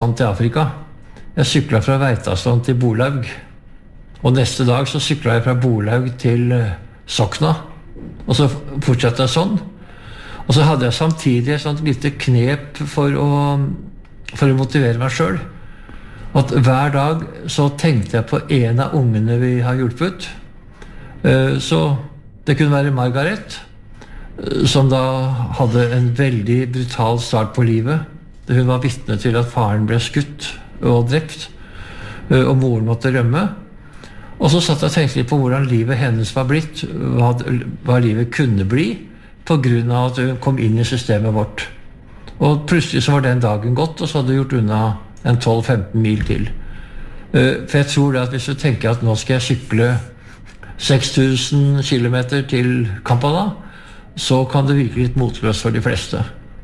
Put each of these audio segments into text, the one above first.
Veitastrand til Afrika. Jeg syklet fra Veitastrand til Borlaug. Og neste dag så syklet jeg fra Borlaug til Sokna. Og så fortsatte jeg sånn. Og så hadde jeg samtidig et sånt lite knep for å motivere meg selv. At hver dag så tenkte jeg på en av ungene vi har hjulpet. Så det kunne være Margaret, som da hadde en veldig brutal start på livet. Hun var vitne til at faren ble skutt og drept, og moren måtte rømme. Og så satt jeg og tenkte litt på hvordan livet hennes var blitt, hva livet kunne bli, på grunn av at hun kom inn i systemet vårt. Og plutselig så var den dagen gått, og så hadde hun gjort unna en 12-15 mil til. For jeg tror at hvis du tenker at nå skal jeg sykle 6000 kilometer til Kampala, så kan det virke litt motløst for de fleste.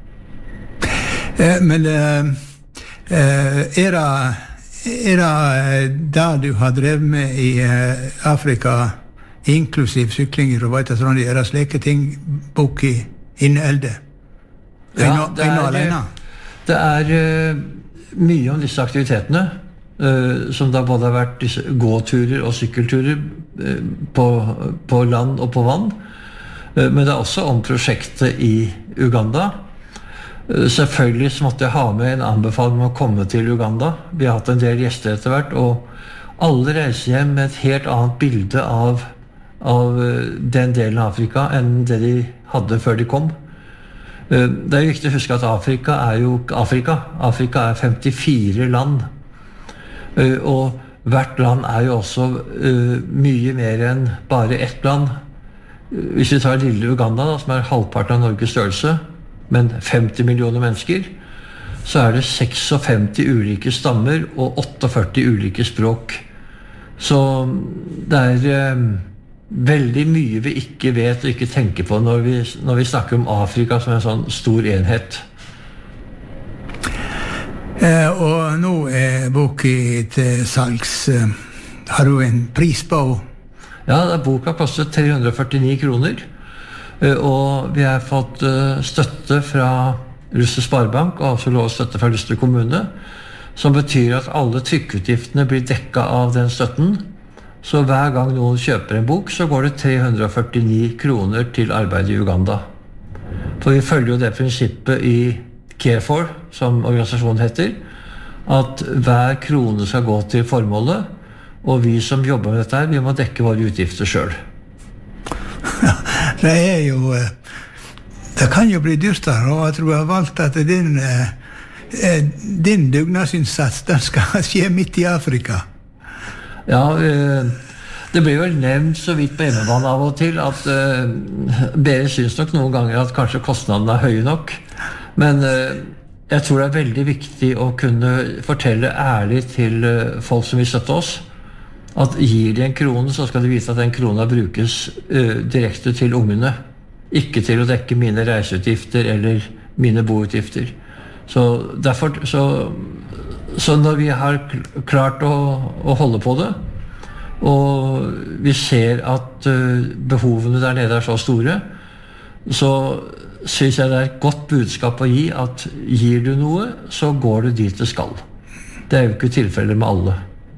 Men er det der du har drevet med i Afrika, inklusiv syklinger og Veitastrand, er det slike ting bok i inneelde? Ja, det er mye om disse aktivitetene, som da både har vært disse gåturer og sykkelturer på land og på vann. Men det er også om prosjektet i Uganda. Selvfølgelig så måtte jeg ha med en anbefaling om å komme til Uganda. Vi har hatt en del gjester etter hvert, og alle reiser hjem med et helt annet bilde av den delen av Afrika enn det de hadde før de kom. Det er viktig å huske at Afrika er jo Afrika. Afrika er 54 land. Og hvert land er jo også mye mer enn bare ett land. Hvis vi tar lille Uganda, da, som er halvparten av Norges størrelse, men 50 millioner mennesker, så er det 56 ulike stammer og 48 ulike språk. Så det er veldig mye vi ikke vet og ikke tenker på når vi snakker om Afrika som en sånn stor enhet. Og nå er boken til salgs. Har du en pris på? Ja, boka koster 349 kroner, og vi har fått støtte fra Luster Sparebank, og også lov støtte fra Luster kommune, som betyr at alle trykkutgiftene blir dekket av den støtten. Så hver gang noen kjøper en bok, så går det 349 kroner til arbeid i Uganda. For vi følger jo det prinsippet i Care4, som organisasjonen heter, at hver krone skal gå til formålet, og vi som jobber med dette her, vi må dekke våre utgifter selv. Det er jo... Det kan jo bli dyrt der, og jeg tror jeg har valgt at din dugnadsinnsats, den skal skje midt i Afrika. Ja, det blir vel nevnt så vidt på hjemmebane av og til at Berit synes nok noen ganger at kanskje kostnadene er høye nok, men jeg tror det er veldig viktig å kunne fortelle ærlig til folk som vil støtte oss, at gir de en krone, så skal de vise at den krona brukes direkte til ungene, ikke til å dekke mine reiseutgifter eller mine boutgifter. Så derfor, så når vi har klart å holde på det, og vi ser at behovene der nede er så store, så synes jeg det er et godt budskap å gi at gir du noe, så går du dit det skal. Det er jo ikke tilfellet med alle.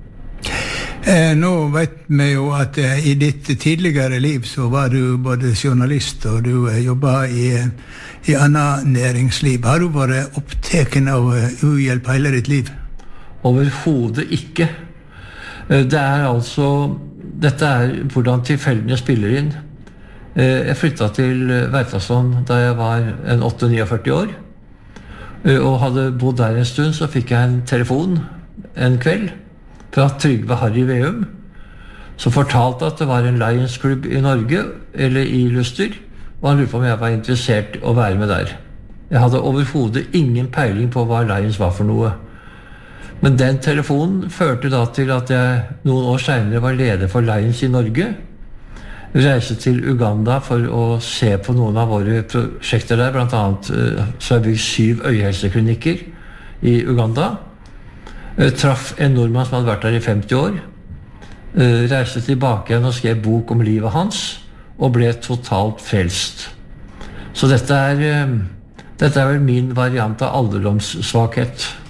Nå vet vi jo at i ditt tidligere liv så var du både journalist og du jobbet i annet næringsliv. Har du vært opptatt av uhjelp hele ditt liv? Overhodet ikke. Det er altså, dette er hvordan tilfeldigene spiller inn. Jeg flyttet til Veitastrand da jeg var en 8-49 år, og hadde bodd der en stund, så fikk jeg en telefon en kveld fra Trygve Harry Veum, som fortalte at det var en Lions Club i Norge, eller i Luster, og han lurte på om jeg var interessert i å være med der. Jeg hadde overhodet ingen peiling på hva Lions var for noe. Men den telefonen førte da til at jeg noen år senere var leder for Lions i Norge, reiste til Uganda for å se på noen av våre prosjekter der, blant annet så har jeg bygd 7 øyehelseklinikker i Uganda. Traff en nordmann som hadde vært der i 50 år, reiste tilbake igjen og skrev bok om livet hans, og ble totalt frelst. Så dette er vel min variant av alderdomssvakhet.